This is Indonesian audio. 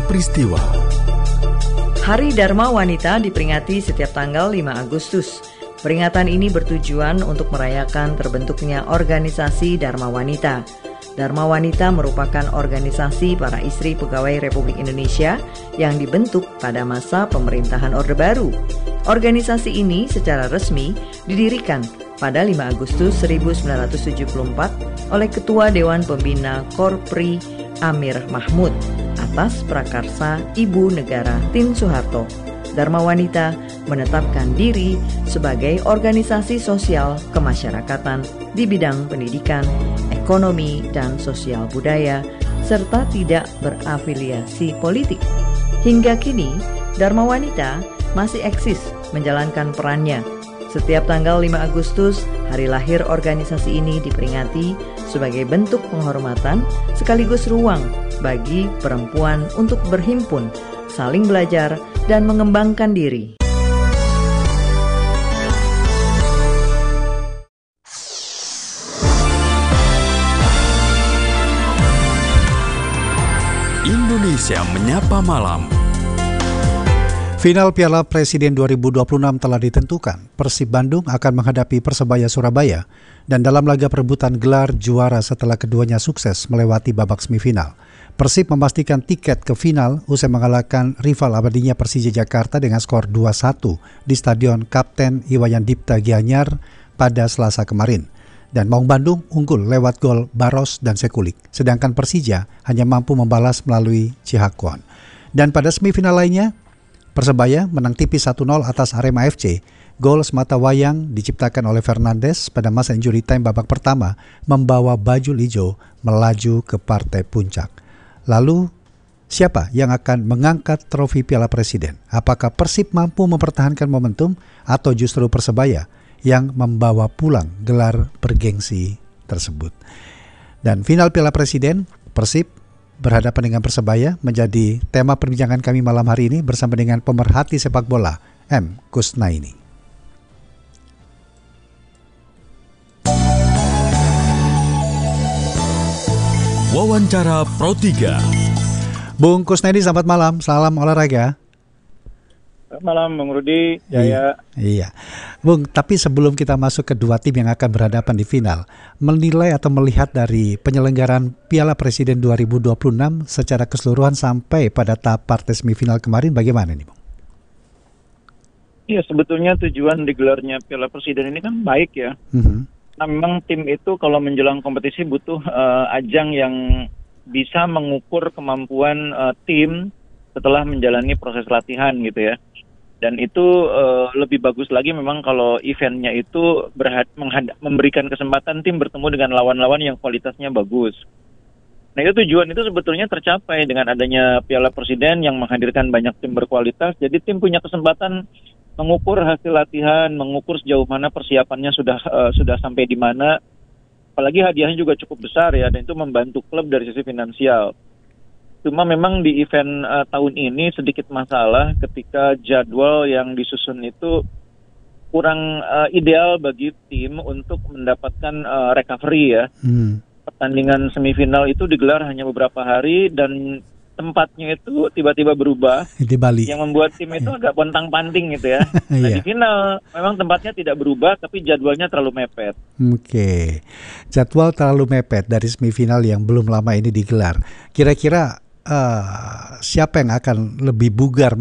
peristiwa. Hari Dharma Wanita diperingati setiap tanggal 5 Agustus. Peringatan ini bertujuan untuk merayakan terbentuknya organisasi Dharma Wanita. Dharma Wanita merupakan organisasi para istri pegawai Republik Indonesia yang dibentuk pada masa pemerintahan Orde Baru. Organisasi ini secara resmi didirikan pada 5 Agustus 1974 oleh Ketua Dewan Pembina Korpri Amir Mahmud atas prakarsa Ibu Negara Tin Soeharto. Dharma Wanita menetapkan diri sebagai organisasi sosial kemasyarakatan di bidang pendidikan, ekonomi, dan sosial budaya, serta tidak berafiliasi politik. Hingga kini, Dharma Wanita masih eksis menjalankan perannya. Setiap tanggal 5 Agustus, hari lahir organisasi ini diperingati sebagai bentuk penghormatan sekaligus ruang bagi perempuan untuk berhimpun, saling belajar, dan mengembangkan diri. Indonesia Menyapa Malam. Final Piala Presiden 2026 telah ditentukan. Persib Bandung akan menghadapi Persebaya Surabaya dan dalam laga perebutan gelar juara setelah keduanya sukses melewati babak semifinal. Persib memastikan tiket ke final usai mengalahkan rival abadinya Persija Jakarta dengan skor 2-1 di Stadion Kapten Iwayan Dipta Gianyar pada Selasa kemarin. Dan Maung Bandung unggul lewat gol Baros dan Sekulik, sedangkan Persija hanya mampu membalas melalui Cihakwon. Dan pada semifinal lainnya, Persebaya menang tipis 1-0 atas Arema FC. Gol semata wayang diciptakan oleh Fernandes pada masa injury time babak pertama membawa baju hijau melaju ke partai puncak. Lalu, siapa yang akan mengangkat trofi Piala Presiden? Apakah Persib mampu mempertahankan momentum atau justru Persebaya yang membawa pulang gelar bergengsi tersebut? Dan final Piala Presiden, Persib berhadapan dengan Persebaya menjadi tema perbincangan kami malam hari ini bersama dengan pemerhati sepak bola M. Kusnaini. Wawancara Pro 3. Bung Kusnaini, selamat malam, salam olahraga. Selamat malam Bung Rudi, Jaya. Iya. Bung, tapi sebelum kita masuk ke dua tim yang akan berhadapan di final, menilai atau melihat dari penyelenggaraan Piala Presiden 2026 secara keseluruhan sampai pada tahap partai semifinal kemarin, bagaimana nih Bung? Iya, sebetulnya tujuan digelarnya Piala Presiden ini kan baik ya. Nah, memang tim itu kalau menjelang kompetisi butuh ajang yang bisa mengukur kemampuan tim setelah menjalani proses latihan gitu ya. Dan itu lebih bagus lagi memang kalau eventnya itu memberikan kesempatan tim bertemu dengan lawan-lawan yang kualitasnya bagus. Nah, itu tujuan itu sebetulnya tercapai dengan adanya Piala Presiden yang menghadirkan banyak tim berkualitas. Jadi tim punya kesempatan mengukur hasil latihan, mengukur sejauh mana persiapannya sudah sampai di mana. Apalagi hadiahnya juga cukup besar ya, dan itu membantu klub dari sisi finansial. Cuma memang di event tahun ini sedikit masalah ketika jadwal yang disusun itu kurang ideal bagi tim untuk mendapatkan recovery ya. Pertandingan semifinal itu digelar hanya beberapa hari dan tempatnya itu tiba-tiba berubah di Bali, yang membuat tim itu agak pontang-panting gitu ya. Nah, di final memang tempatnya tidak berubah tapi jadwalnya terlalu mepet. Oke. Jadwal terlalu mepet dari semifinal yang belum lama ini digelar. Kira-kira siapa yang akan lebih bugar